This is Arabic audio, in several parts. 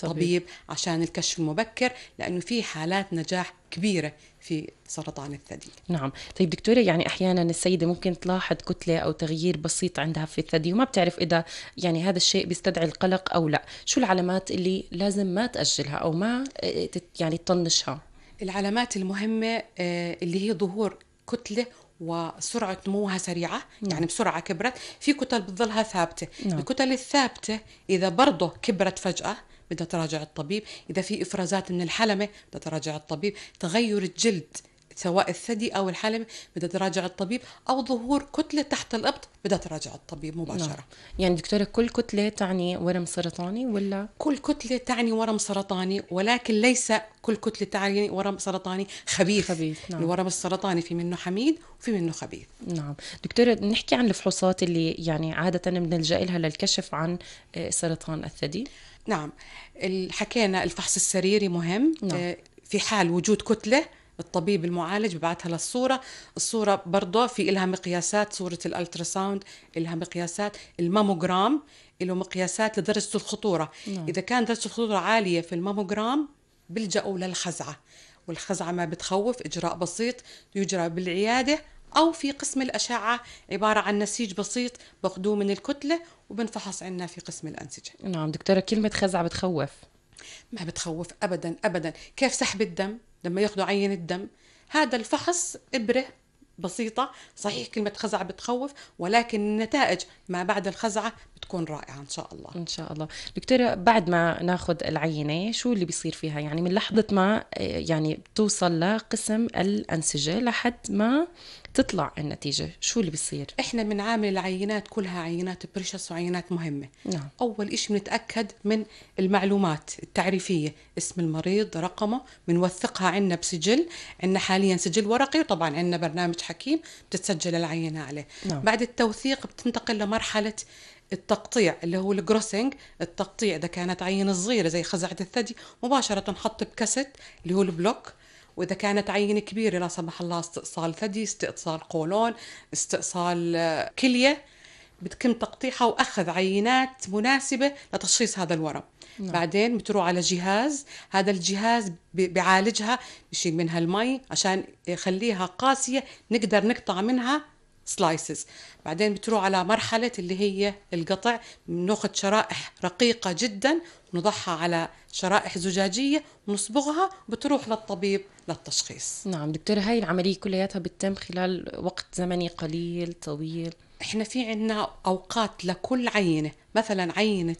الطبيب عشان الكشف المبكر، لأنه في حالات نجاح كبيرة في سرطان الثدي. نعم. طيب دكتورة، يعني أحيانا السيدة ممكن تلاحظ كتلة أو تغيير بسيط عندها في الثدي وما بتعرف إذا يعني هذا الشيء بيستدعي القلق أو لا. شو العلامات اللي لازم ما تأجلها أو ما يعني تطنشها؟ العلامات المهمة اللي هي ظهور كتلة وسرعة نموها سريعة، يعني بسرعة كبرت. في كتل بتظلها ثابتة. الكتل الثابتة إذا برضه كبرت فجأة بدها تراجع الطبيب. إذا في إفرازات من الحلمة بدها تراجع الطبيب. تغير الجلد سواء الثدي أو الحلمة بدها تراجع الطبيب. أو ظهور كتلة تحت الإبط بدها تراجع الطبيب مباشرة. يعني دكتورة، كل كتلة تعني ورم سرطاني ولا؟ كل كتلة تعني ورم سرطاني، ولكن ليس كل كتلة تعني ورم سرطاني خبيث. نعم. الورم السرطاني في منه حميد وفي منه خبيث. نعم. دكتورة، نحكي عن الفحوصات اللي يعني عادة بنلجأ لها للكشف عن سرطان الثدي. نعم، حكينا الفحص السريري مهم. نعم. في حال وجود كتلة الطبيب المعالج ببعثها للصورة. الصورة برضه في إلها مقياسات، صورة الألتراساوند إلها مقياسات. الماموجرام له مقياسات لدرجة الخطورة. نعم. إذا كان درجة الخطورة عالية في الماموجرام بيلجأوا للخزعة، والخزعة ما بتخوف، إجراء بسيط يجرى بالعيادة أو في قسم الأشعة، عبارة عن نسيج بسيط باخدوه من الكتلة وبنفحص عنا في قسم الأنسجة. نعم دكتورة، كلمة خزعة بتخوف. ما بتخوف أبدا أبدا. كيف سحب الدم لما ياخدوا عينة دم؟ هذا الفحص إبرة بسيطة. صحيح كلمة خزعة بتخوف، ولكن النتائج ما بعد الخزعة بتكون رائعة إن شاء الله. إن شاء الله. دكتورة، بعد ما ناخد العينة شو اللي بيصير فيها؟ يعني من لحظة ما يعني بتوصل لقسم الأنسجة لحد ما تطلع النتيجة، شو اللي بيصير؟ إحنا بنعامل العينات كلها عينات بريشس وعينات مهمة. نعم. أول إشي بنتأكد من المعلومات التعريفية، اسم المريض، رقمه، بنوثقها عنا بسجل. عنا حاليا سجل ورقي، وطبعا عنا برنامج حكيم بتتسجل العينة عليه. نعم. بعد التوثيق بتنتقل لمرحلة التقطيع اللي هو الجروسنج. التقطيع إذا كانت عينة صغيرة زي خزعة الثدي مباشرة نحط بكست اللي هو البلوك. وإذا كانت عينة كبيرة لا سمح الله استئصال ثدي، استئصال قولون، استئصال كلية، بتكم تقطيعها وأخذ عينات مناسبة لتشخيص هذا الورم. نعم. بعدين بتروح على جهاز، هذا الجهاز بيعالجها، بيشيل منها المي عشان يخليها قاسية نقدر نقطع منها سلايسز. بعدين بتروح على مرحلة اللي هي القطع. بناخذ شرائح رقيقة جدا ونضعها على شرائح زجاجية ونصبغها، وبتروح للطبيب للتشخيص. نعم دكتورة، هاي العملية كلياتها بتتم خلال وقت زمني قليل طويل؟ احنا في عنا اوقات لكل عينة. مثلا عينة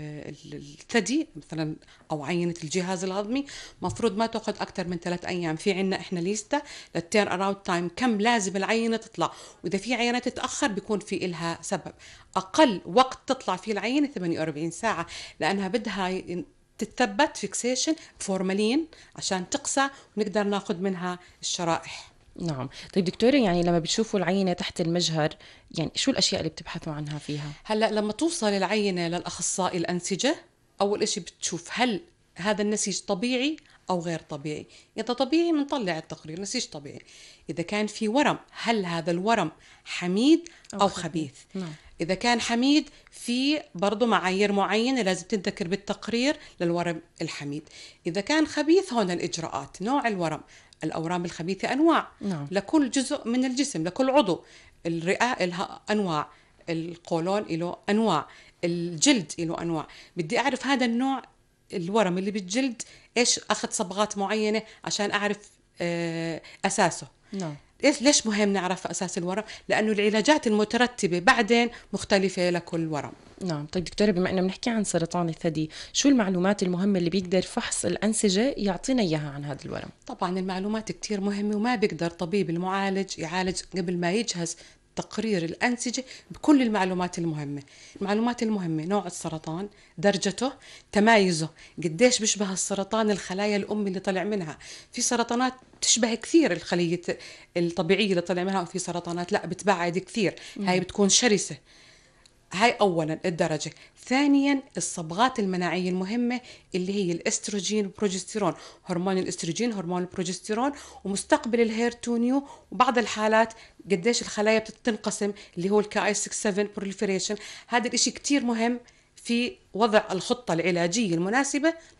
الثدي مثلا او عينة الجهاز الهضمي مفروض ما تاخذ اكثر من 3 ايام. في عنا احنا ليستا للتير اراوند تايم، كم لازم العينة تطلع. واذا في عينات تتاخر بيكون في إلها سبب. اقل وقت تطلع فيه العينة 48 ساعة، لانها بدها تتثبت فيكسيشن فورمالين عشان تقسى ونقدر ناخذ منها الشرائح. نعم. طيب دكتورة، يعني لما بتشوفوا العينة تحت المجهر، يعني شو الأشياء اللي بتبحثوا عنها فيها؟ هلأ لما توصل العينة للأخصائي الأنسجة، أول إشي بتشوف هل هذا النسيج طبيعي أو غير طبيعي. إذا طبيعي بنطلع التقرير نسيج طبيعي. إذا كان في ورم، هل هذا الورم حميد أو خبيث. نعم. إذا كان حميد في برضو معايير معينة لازم تنذكر بالتقرير للورم الحميد. إذا كان خبيث هون الإجراءات، نوع الورم. الأورام الخبيثة أنواع. نعم. لكل جزء من الجسم، لكل عضو. الرئة لها أنواع، القولون له أنواع، الجلد له أنواع. بدي أعرف هذا النوع الورم اللي بالجلد إيش أخذ صبغات معينة عشان أعرف أساسه. نعم. ليش مهم نعرف أساس الورم؟ لأنه العلاجات المترتبة بعدين مختلفة لكل ورم. نعم. طيب دكتورة، بما أننا بنحكي عن سرطان الثدي، شو المعلومات المهمة اللي بيقدر فحص الأنسجة يعطينا إياها عن هذا الورم؟ طبعا المعلومات كتير مهمة، وما بيقدر طبيب المعالج يعالج قبل ما يجهز تقرير الأنسجة بكل المعلومات المهمة. المعلومات المهمة: نوع السرطان، درجته، تمايزه، قديش بيشبه السرطان الخلايا الأم اللي طلع منها. في سرطانات تشبه كثير الخلية الطبيعية اللي طلع منها، وفي سرطانات لا بتبعد كثير، هاي بتكون شرسة. هاي أولا الدرجة. ثانيا الصبغات المناعية المهمة اللي هي الاستروجين والبروجستيرون، هرمون الاستروجين، هرمون البروجستيرون، ومستقبل الهير تو نيو. وبعض الحالات قديش الخلايا بتنقسم اللي هو الكاي 67 proliferation. هذا الاشي كتير مهم في وضع الخطة العلاجية المناسبة